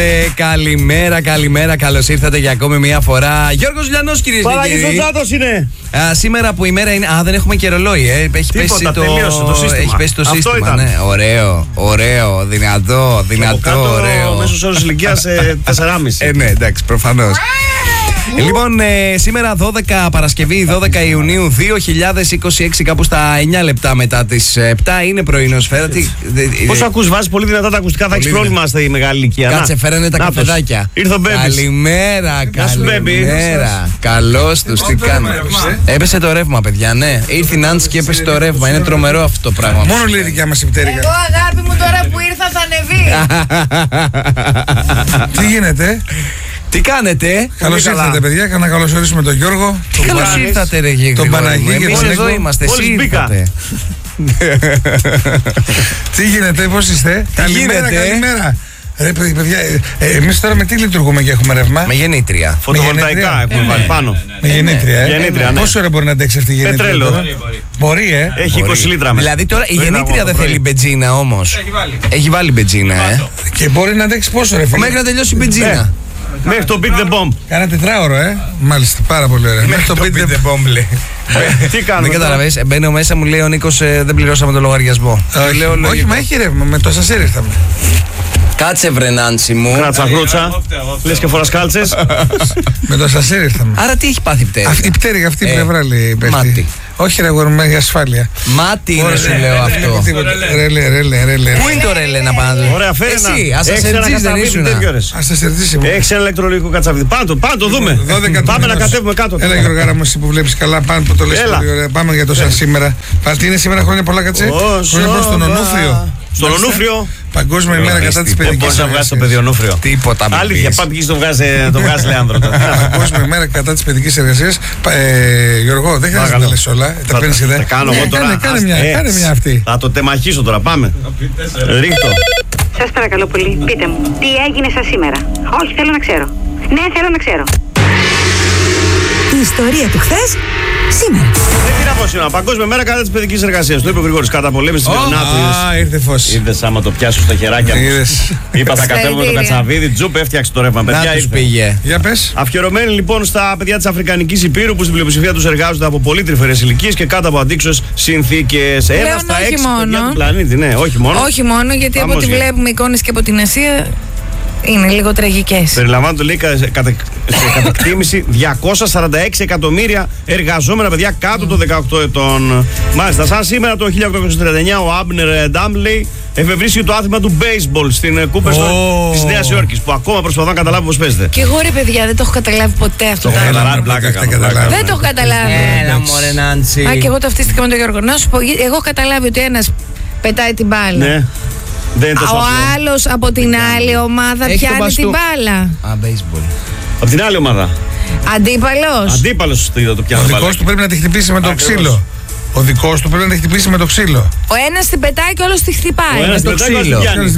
Καλημέρα. Καλώς ήρθατε για ακόμη μια φορά. Γιώργος Λιανός, κυρίες και κύριοι. Παραγγελός Τζάτος είναι. Σήμερα που η μέρα είναι. Δεν έχουμε και ρολόι. Έχει πέσει το σύστημα. Έχει πέσει το σύστημα. Ναι. Ωραίο. Δυνατό. Ωραίο. Μέσος όρος ηλικίας 4,5. Ναι, εντάξει, προφανώς. Λοιπόν, σήμερα 12 Παρασκευή, 12 Ιουνίου 2026, κάπου στα 9 λεπτά μετά τις 7 είναι πρωινόσφαιρα. Πώς ακούς, βάζεις πολύ δυνατά τα ακουστικά, θα έχεις πρόβλημα στη μεγάλη ηλικία. Κάτσε, φέρανε τα καφεδάκια. Ήρθε ο Μπέμπης. Καλημέρα. Καλώς τους, τι κάνετε. Έπεσε το ρεύμα, παιδιά, ναι. Ήρθε η Νάντση και έπεσε το ρεύμα. Είναι τρομερό αυτό το πράγμα. Μόνο λέει δικιά μας υπτέρυγα. Εγώ, αγάπη μου, τώρα που ήρθα θα ανεβεί. Τι γίνεται? Τι κάνετε? Καλώς ήρθατε, παιδιά. Να καλωσορίσουμε τον Γιώργο. Καλώς ήρθατε, ρε Γίγρη. Τον Παναγί. Εμείς εδώ είμαστε. Εσύ ήρθατε. Τι γίνεται, πώς είστε? Καλημέρα. Ρε παιδιά, εμείς τώρα με τι λειτουργούμε και έχουμε ρεύμα? Με γεννήτρια. Φωτοβολταϊκά έχουμε βάλει πάνω. Με γεννήτρια, ναι. Πόσο ώρα μπορεί να αντέξει αυτή η γεννήτρια? Πετρέλαιο. Μπορεί, Έχει 20 λίτρα μέσα. Δηλαδή τώρα η γεννήτρια δεν θέλει μπενζίνα όμως. Έχει βάλει μπενζίνα, Και μπορεί να αντέξει πόσο, ρε φίλε? Μέχρι να τελειώσει η μπενζίνα. Μέχρι το beat the bomb. Κάνα τετράωρο, Μάλιστα, πάρα πολύ ωραία. Μέχρι το beat the bomb, λέει. Τι κάνουμε? Δεν καταλαβαίνεις, μπαίνω μέσα, μου λέει ο Νίκος, δεν πληρώσαμε το λογαριασμό. Όχι, μα έχει ρεύμα, με το σασέρ ήρθαμε. Κάτσε, βρε Νάντσι μου. Κράτσα χρούτσα. Λες και φοράς κάλτσες. Με το σασέρ ήρθαμε. Άρα τι έχει πάθει πτέρυγα? Η πτέρυγα αυτή η πλευρά λέει. Μάτι. Όχι, ρε γορμέ, για ασφάλεια. Μάτι είναι, σου λέω αυτό. Ρελέ. Πού είναι το ρελέ να πάνε? Ωραία, φέρε ένα. Εσύ, ασασερτζής δεν ήσουν? Ασασερτζής ήμουν. Έχεις ένα ηλεκτρολογικό κατσαβίδι. Πάμε το δούμε. Πάμε να κατέβουμε κάτω. Έλα, Γιώργαρα μου, εσύ που βλέπεις καλά, πάμε που το λες πολύ ωραία. Πάμε για το σαν σήμερα. Τι είναι σήμερα, χρόνια πολλά, κάτσε? Χρόνια πολλά στον Ονούφριο. Στον Ονούφριο. Παγκόσμια ημέρα κατά της παιδικής εργασίας. Πώς θα βγάζει το παιδί Ονούφριο? Τίποτα. Αλήθεια, πάμε και το βγάζει Λέανδρο. Παγκόσμια ημέρα κατά της παιδικής εργασίας. Γιώργο, δεν χρειάζεται να τα λες όλα. Τα παίρνεις και τα κάνω εγώ τώρα. Κάνε μια αυτή. Θα το τεμαχίσω τώρα, πάμε. Ρίχτω. Σας παρακαλώ πολύ, πείτε μου, τι έγινε σας σήμερα? Όχι, θέλω να ξέρω. Ναι, θέλω να ξέρω. Η ιστορία του χθες, σήμερα. Τι να πω σήμερα, Παγκόσμια μέρα κατά της παιδικής εργασίας. Το είπε ο Γρηγόρης, καταπολέμηση της μειονότητας. Ήρθε φως. Είδες άμα το πιάσω στα χεράκια μου. Είπα θα κατέβουμε το κατσαβίδι, τζουπ, έφτιαξε το ρεύμα. Παιδιά, τους πήγε. Για πες. Αφιερωμένοι λοιπόν στα παιδιά της Αφρικανικής Υπήρου που στην πλειοψηφία τους εργάζονται από πολύ τρυφερές ηλικίες και κάτω από αντίξωες συνθήκες. Ένα στα 6 παιδιά του πλανήτη, ναι, όχι μόνο. Όχι μόνο, γιατί από ό,τι βλέπουμε εικόνες και από την Ασία είναι λίγο τραγικές. Περιλαμβάνονται, λέει, κατά εκτίμηση 246 εκατομμύρια εργαζόμενα παιδιά κάτω των 18 ετών. Μάλιστα, σαν σήμερα το 1839 ο Άμπνερ Ντάμπλεϊ εφευρίσει το άθλημα του baseball στην Κούπερστον της Νέας Υόρκης, που ακόμα προσπαθώ να καταλάβω πώς παίζεται. Και εγώ, ρε παιδιά, δεν το έχω καταλάβει ποτέ αυτό το άθλημα. Δεν το έχω καταλάβει. Έλα, μωρέ Νάντσι. Και εγώ ταυτίστηκα με τον Γιώργο. Να σου πω, εγώ έχω καταλάβει ότι ένας πετάει την μπάλα. Ναι. Ο άλλος από την άλλη ομάδα πιάνει την μπάλα. Baseball. Από την άλλη ομάδα. Αντίπαλος. Αντίπαλος το πιάνει. Ο δικός του πρέπει να τη χτυπήσει με το ξύλο. Ο δικός του πρέπει να τη χτυπήσει με το ξύλο. Ο ένας την πετάει και όλος τη χτυπάει. Με το ξύλο.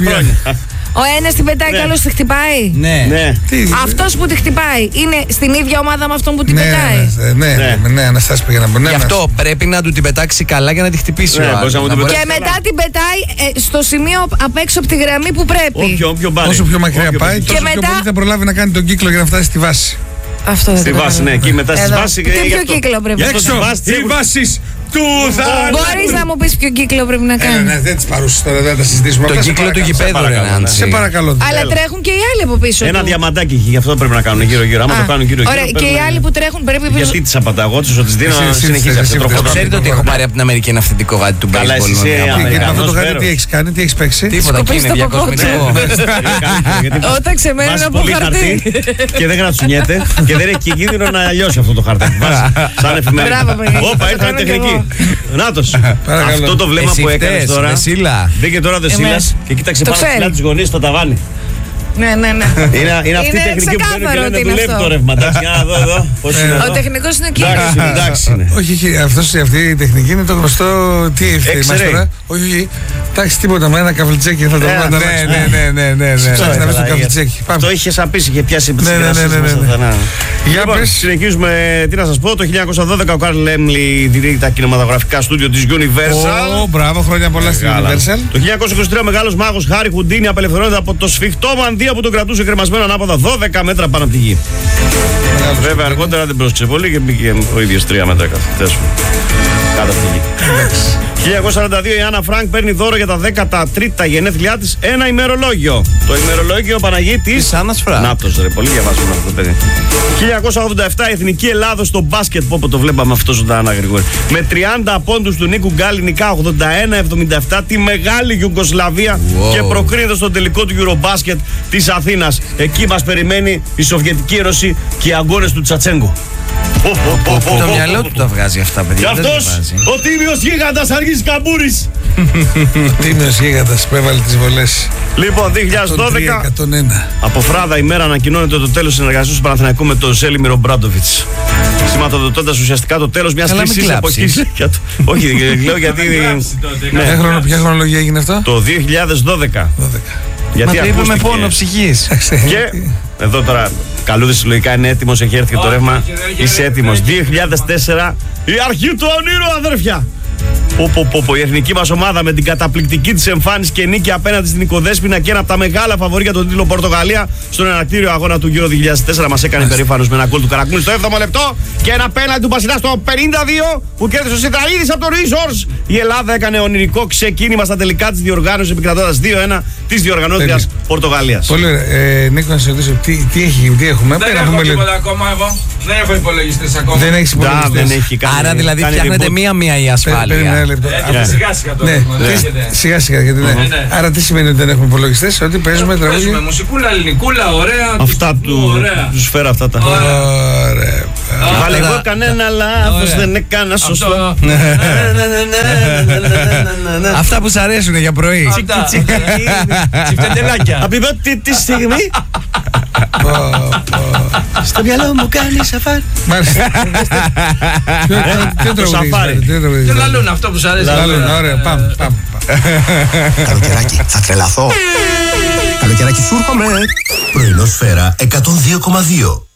Ο ένας την πετάει και άλλος τη χτυπάει. Ναι. Αυτός που τη χτυπάει είναι στην ίδια ομάδα με αυτόν που την πετάει. Ναι, Αναστάση πήγε να μπορεί. Γι' αυτό πρέπει να του την πετάξει καλά για να τη χτυπήσει. Και μετά την πετάει στο σημείο απ' έξω από τη γραμμή που πρέπει. Όσο πιο μακριά πάει, τόσο πιο πολύ θα προλάβει να κάνει τον κύκλο για να φτάσει στη βάση. Αυτό δεν στη βάση, ναι, εκεί μετά στη βάση. Τι ποιο κύκλο πρέπει να κάνει? Οι βάσεις του θανάτου. Μπορείς να μου πεις ποιο κύκλο πρέπει να κάνει? Δεν τις παρούσεις τώρα, δεν τα συζητήσουμε. Το κύκλο του γηπέδου, ρε Νάντσι. Σε παρακαλώ. Αλλά τρέχουν και οι άλλοι από πίσω. Ένα διαμαντάκι έχει, γι' αυτό πρέπει να κάνουν γύρω-γύρω. Άμα το κάνουν γύρω-γύρω. Ωραία, και οι άλλοι που τρέχουν πρέπει πίσω. Γιατί τις απανταγώ, τους ότι δίνω να συνεχίσει αυτό το τρόπο. Ξέρετε ότι έχω πάρει από την Αμερική ένα αυθεντικό γάτι του baseball. Και αυτό το γάτι τι έχεις κάνει, τι έχεις παίξει? Τίποτα, εκεί είναι διακοσμητικό. Όταν ξεμένουν από χαρτί. Και δεν γρατσουνιέται και δεν έχει κίνδυνο να λιώσει αυτό το χαρτί. Σαν εφημερίδα. Όπα, ήρθαν τεχνική. Νάτος. Αυτό το βλέμμα που έκανες τώρα. Μπήκε τώρα Δεσίλας και κοίταξε πάνω ψηλά τις γωνίες στο ταβάνι. Ναι. Είναι αυτή η τεχνική που παίρνει και λένε δουλεύει το ρεύμα. Εντάξει, για να δω εδώ. Ο τεχνικός είναι κύριος. Εντάξει. Όχι, αυτή η τεχνική είναι το γνωστό. Τι ήρθε τώρα? Όχι, εντάξει, τίποτα με ένα καβλιτσέκι θα το βάλω. Ναι. Ψάχνει να βρει το καβλιτσέκι. Το είχε σαπίσει και πιάσει τις Για πες. Συνεχίζουμε, τι να σας πω. Το 1912 ο Καρλ Λέμλι διδύει τα κινηματογραφικά στούντιο της Universal. Μπράβο, χρόνια πολλά στην Universal. Το 1923 ο μεγάλος μάγος Χάρι Χουντίνι απελευθερώνεται από το σφιχτό μανδύα πλατεία που τον κρατούσε κρεμασμένο ανάποδα 12 μέτρα πάνω από τη γη. Βέβαια αργότερα δεν πρόσεξε πολύ και μπήκε ο ίδιος 3 μέτρα κάτω από τη γη. 1942 η Άννα Φρανκ παίρνει δώρο για τα 13τα γενέθλιά της ένα ημερολόγιο. Το ημερολόγιο Παναγί της Άννας Φρανκ. Νάπτος, ρε, πολύ διαβάζουμε αυτό το παιδί. 1987 η Εθνική Ελλάδος στο μπάσκετ, που το βλέπαμε αυτό ζωντανά, Γρηγόρη. Με 30 πόντους του Νίκου Γκάλι νικά 81-77 τη μεγάλη Ιουγκοσλαβία και προκρίνεται στο τελικό του Eurobasket της Αθήνας. Εκεί μας περιμένει η Σοβιετική Ένωση και οι αγώνες του Τσατσέγκο. Το μυαλό του τα βγάζει αυτά, παιδιά. Και αυτός ο τίμιος γίγαντας Αργής Καμπούρης. Ο τίμιος γίγαντας που έβαλε τις βολές. Λοιπόν, 2012 από Φράδα ημέρα ανακοινώνεται το τέλος συνεργασίας του Παναθηναϊκού με τον Ζέλιμιρο Μπράντοβιτς. Σηματοδοτώντας ουσιαστικά το τέλος μιας χρυσής εποχής. Όχι, λέω γιατί. Ποια χρονολογία έγινε αυτό? Το 2012. Γιατί το είπε με πόνο ψυχής. Και εδώ τώρα Καλούδης λογικά είναι έτοιμος, έχει έρθει και το ρεύμα. Είσαι έτοιμος. 2004, η αρχή του ονείρου, αδέρφια. Η εθνική μας ομάδα με την καταπληκτική της εμφάνιση και νίκη απέναντι στην Οικοδέσποινα και ένα από τα μεγάλα φαβορί για τον τίτλο Πορτογαλία στον εναρκτήριο αγώνα του Euro 2004 μας έκανε περήφανος με ένα γκολ του Καρακούνη στο 7ο λεπτό και ένα πέναλτι του Πασινά στο 52 που κέρδισε ο Σιταΐδης από το Resource. Η Ελλάδα έκανε ονειρικό ξεκίνημα στα τελικά της διοργάνωσης επικρατώντας 2-1 της διοργανώτριας Πορτογαλίας. Πολύ ωραία. Νίκο, να σε ρωτήσω τι έχουμε. Δεν έχω τίποτα ακόμα εγώ. Δεν έχω υπολογιστές ακόμα. Δεν έχεις υπολογιστές. Άρα δηλαδή φτιάχνετε μία-μία η ασφάλεια. Σιγά σιγά, γιατί ναι. Άρα τι σημαίνει ότι δεν έχουμε υπολογιστές? Ότι παίζουμε τραγούδια. Παίζουμε μουσικούλα, ελληνικούλα, ωραία. Αυτά του σφαίρα αυτά τα. Ωραία. Βάλε εγώ κανένα λάθος, δεν έκανα σωστό. Αυτά που σ' αρέσουν για πρωί. Τσιφτετελάκια. Από την πρώτη στιγμή στο μυαλό μου κάνει σαφάρι. Μάλιστα. Το σαφάρι. Και λαλούν αυτό που σου αρέσει. Ωραία, πάμε. Καλοκαιράκι, θα τρελαθώ. Καλοκαιράκι σου έρχομαι. Πρωινό Σφαίρα 102,2.